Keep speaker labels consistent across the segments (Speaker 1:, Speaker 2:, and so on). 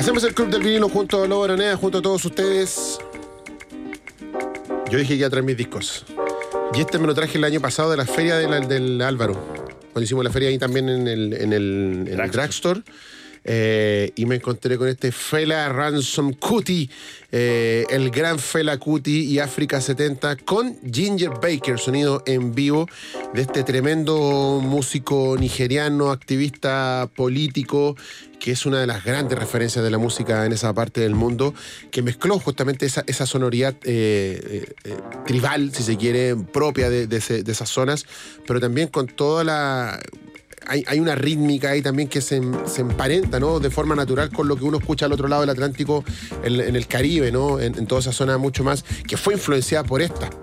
Speaker 1: Hacemos el Club del Vinilo junto a Lobo Araneda, junto a todos ustedes. Yo dije que iba a traer mis discos. Y este me lo traje el año pasado de la feria del Álvaro. Cuando hicimos la feria ahí también en el Drugstore. Y me encontré con este Fela Ransom Kuti, el gran Fela Kuti y África 70 con Ginger Baker, sonido en vivo de este tremendo músico nigeriano, activista político, que es una de las grandes referencias de la música en esa parte del mundo, que mezcló justamente esa sonoridad tribal, si se quiere, propia de esas zonas, pero también con toda la... Hay una rítmica ahí también que se emparenta, ¿no? De forma natural con lo que uno escucha al otro lado del Atlántico, en el Caribe, ¿no? En toda esa zona mucho más, que fue influenciada por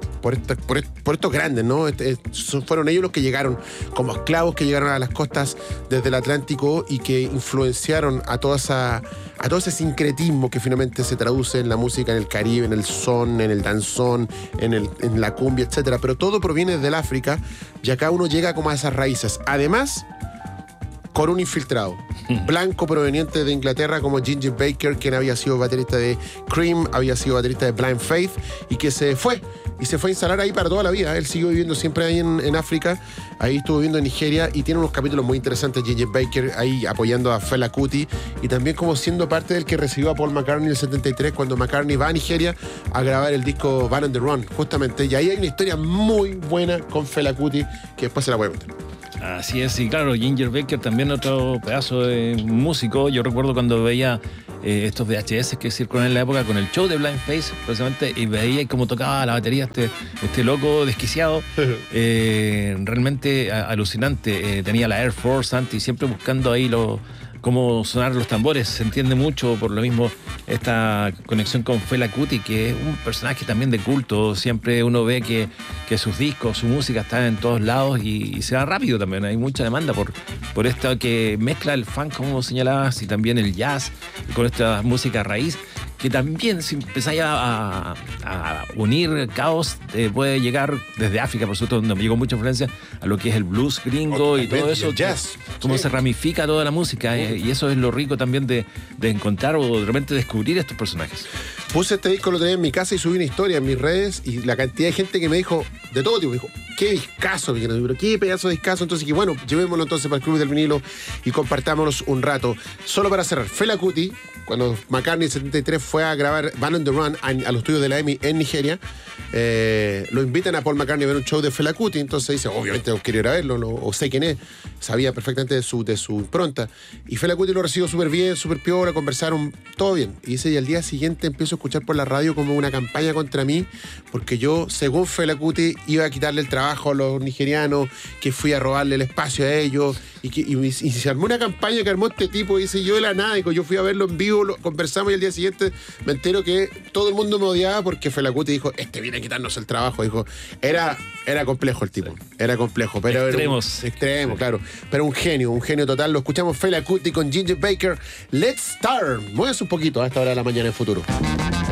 Speaker 1: estos grandes, ¿no? Fueron ellos los que llegaron como esclavos, que llegaron a las costas desde el Atlántico y que influenciaron a todo ese sincretismo que finalmente se traduce en la música en el Caribe, en el son, en el danzón, en la cumbia, etcétera. Pero todo proviene del África y acá uno llega como a esas raíces. Además, con un infiltrado blanco proveniente de Inglaterra como Ginger Baker, quien había sido baterista de Cream, había sido baterista de Blind Faith y que se fue a instalar ahí para toda la vida. Él siguió viviendo siempre ahí en África, ahí estuvo viviendo en Nigeria y tiene unos capítulos muy interesantes Ginger Baker ahí apoyando a Fela Kuti y también como siendo parte del que recibió a Paul McCartney en el 73 cuando McCartney va a Nigeria a grabar el disco Van on the Run, justamente, y ahí hay una historia muy buena con Fela Kuti que después se la voy a contar.
Speaker 2: Así es, y claro, Ginger Baker también otro pedazo de músico. Yo recuerdo cuando veía estos VHS que circularon en la época con el show de Blind Faith, precisamente, y veía cómo tocaba la batería este loco desquiciado, realmente alucinante. Tenía la Air Force antes y siempre buscando ahí cómo sonar los tambores. Se entiende mucho por lo mismo esta conexión con Fela Kuti, que es un personaje también de culto. Siempre uno ve que sus discos, su música está en todos lados y se va rápido también. Hay mucha demanda por esto que mezcla el funk, como señalabas, y también el jazz con esta música raíz, que también si empezáis a unir caos, puede llegar desde África, por supuesto, donde llegó mucha influencia a lo que es el blues gringo y todo eso,
Speaker 1: jazz,
Speaker 2: cómo se ramifica toda la música, y eso es lo rico también de encontrar o de repente descubrir estos personajes.
Speaker 1: Puse este disco el otro día en mi casa y subí una historia en mis redes y la cantidad de gente que me dijo, de todo tipo, me dijo, qué discazo, pero qué pedazo de discazo. Entonces, que bueno, llevémoslo entonces para el Club del Vinilo y compartámonos un rato. Solo para cerrar, Fela Kuti, cuando McCartney en 73 fue a grabar Van on the Run a los estudios de la EMI en Nigeria, lo invitan a Paul McCartney a ver un show de Fela Kuti. Entonces dice, obviamente quiero ir a verlo, o sé quién es, sabía perfectamente de su impronta. Y Fela Kuti lo recibió súper bien, súper piola, conversaron, todo bien. Y dice, y al día siguiente empiezo a escuchar por la radio como una campaña contra mí, porque yo, según Fela Kuti, iba a quitarle el trabajo a los nigerianos, que fui a robarle el espacio a ellos, y se armó una campaña que armó este tipo, y dice, yo de la nada, yo fui a verlo en vivo, lo conversamos y al día siguiente me entero que todo el mundo me odiaba porque Fela Kuti dijo, viene a quitarnos el trabajo, dijo, era complejo el tipo, sí. Era complejo, pero extremo, claro, pero un genio total. Lo escuchamos Fela Kuti con Ginger Baker. Let's Start, muévese un poquito a esta hora de la mañana en Futuro.